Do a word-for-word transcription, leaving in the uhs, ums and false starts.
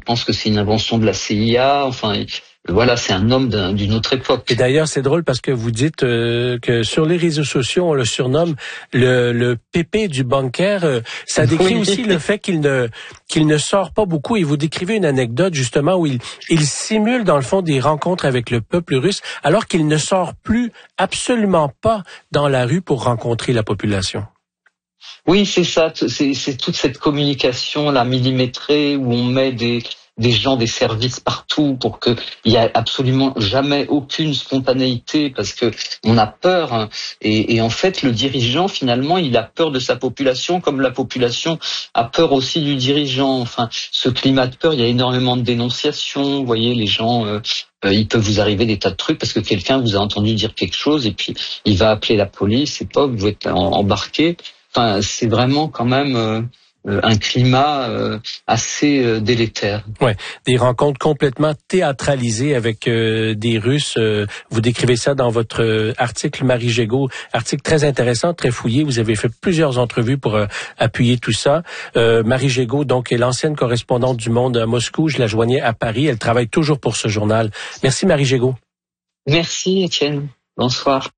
pense que c'est une invention de la C I A. Enfin, voilà, c'est un homme d'un, d'une autre époque. Et d'ailleurs, c'est drôle parce que vous dites euh, que sur les réseaux sociaux, on le surnomme le, le pépé du bancaire. Euh, ça décrit oui. aussi le fait qu'il ne qu'il ne sort pas beaucoup. Et vous décrivez une anecdote justement où il il simule dans le fond des rencontres avec le peuple russe, alors qu'il ne sort plus absolument pas dans la rue pour rencontrer la population. Oui, c'est ça. C'est, c'est toute cette communication là millimétrée où on met des des gens, des services partout pour que il y a absolument jamais aucune spontanéité parce que on a peur. Hein. Et, et en fait, le dirigeant finalement, il a peur de sa population comme la population a peur aussi du dirigeant. Enfin, ce climat de peur, il y a énormément de dénonciations. Vous voyez, les gens, euh, euh, il peut vous arriver des tas de trucs parce que quelqu'un vous a entendu dire quelque chose et puis il va appeler la police et pas vous êtes embarqué. Enfin, c'est vraiment quand même euh, un climat euh, assez euh, délétère. Ouais, des rencontres complètement théâtralisées avec euh, des Russes. Euh, vous décrivez ça dans votre euh, article, Marie Gégaud, article très intéressant, très fouillé. Vous avez fait plusieurs entrevues pour euh, appuyer tout ça. Euh, Marie Gégaud, donc, est l'ancienne correspondante du Monde à Moscou. Je la joignais à Paris. Elle travaille toujours pour ce journal. Merci, Marie Gégaud. Merci, Étienne. Bonsoir.